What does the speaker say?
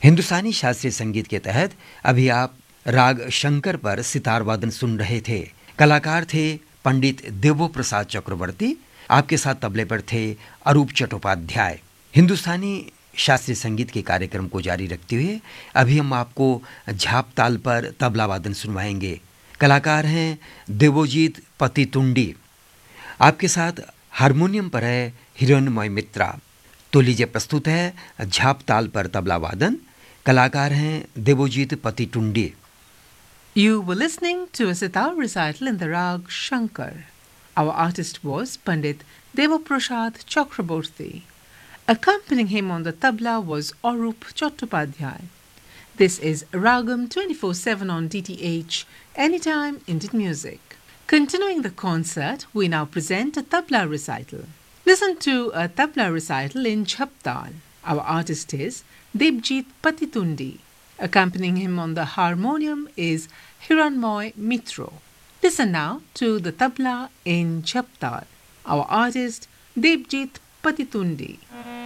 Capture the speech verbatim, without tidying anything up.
हिंदुस्तानी शास्त्रीय संगीत के तहत अभी आप राग शंकर पर सितार वादन सुन रहे थे। कलाकार थे पंडित देवो प्रसाद चक्रवर्ती। आपके साथ तबले पर थे अरूप चट्टोपाध्याय। हिंदुस्तानी शास्त्रीय संगीत के कार्यक्रम को जारी रखते हुए अभी हम आपको झाप ताल पर तबला वादन सुनवाएंगे। कलाकार हैं देवोजीत पतितुंडी। आपके साथ हारमोनियम पर है हिरण्मय मित्रा। तो लीजिए, प्रस्तुत है झाप ताल पर तबला वादन। कलाकार हैं Devojit पतितुंडी। You were listening to a sitar recital in the rag Shankar. Our artist was Pandit Devaprasad Chakraborty. Accompanying him on the tabla was Arup Chattopadhyay. This is Ragam twenty-four seven on D T H, Anytime Indian Music. Continuing the concert, we now present a tabla recital. Listen to a tabla recital in Chhaptal. Our artist is Devjit Patitundi. Accompanying him on the harmonium is Hiranmoy Mitro. Listen now to the tabla in Chhaptal. Our artist Devjit Patitundi.